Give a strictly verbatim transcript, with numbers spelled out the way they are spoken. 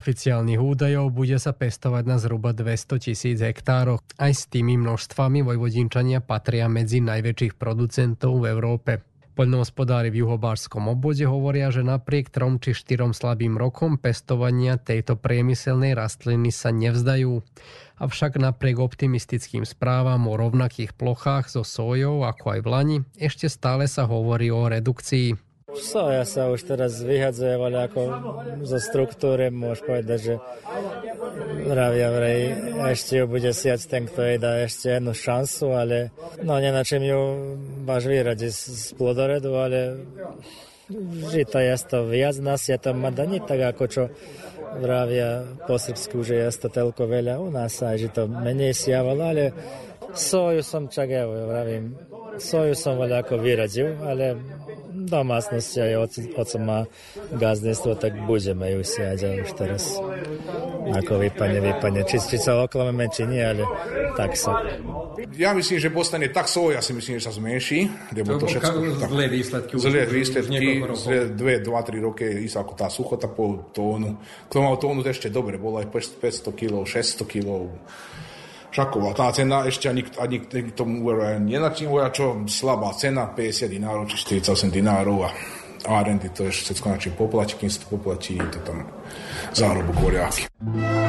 oficiálnych údajov bude sa pestovať na zhruba dvesto tisíc hektároch. Aj s tými množstvami Vojvodínčania patria medzi najväčších producentov v Európe. Poľnohospodári v juhobárskom obvode hovoria, že napriek trom či štyrom slabým rokom pestovania tejto priemyselnej rastliny sa nevzdajú. Avšak napriek optimistickým správam o rovnakých plochách so sojou ako aj v lani, ešte stále sa hovorí o redukcii. Soja sa už teraz vyhadzuje, ale ako zo štruktúry môžeš povedať, že vravia vrej, ešte ju bude siať ten, kto jej dá ešte jednu šancu, ale no nenačím ju máš vyradiť z plodoredu, ale žita je to viac nás je to mada, nie tak ako čo vravia po srbsku, že je to toľko veľa u nás aj, že to menej siavalo, ale soju som čak, ja vravím, soju som veľa ako vyradil, ale domácnosti aj oco, oco má gazdinstvo, tak budeme ju siať a už teraz ako vypadne, vypadne. Či, či sa oklameme, či nie, ale tak sa. Ja myslím, že postane tak soja, si myslím, že sa zmenší. Lebo to všetko, zlé výsledky. Zlé výsledky, dve, dva, tri roky ísť ako tá suchota po tónu. Kto mal tónu, to ešte dobre, bolo aj päťsto kilogramov, šesťsto kilogramov. Šaková tá cena ešte ani, ani k tomu nenačím, čo slabá cena, päťdesiat dinárov či štyridsaťosem dinárov a árendy to je všetko načím poplatí, kým sa to poplatí, to tam zárobok voriaky.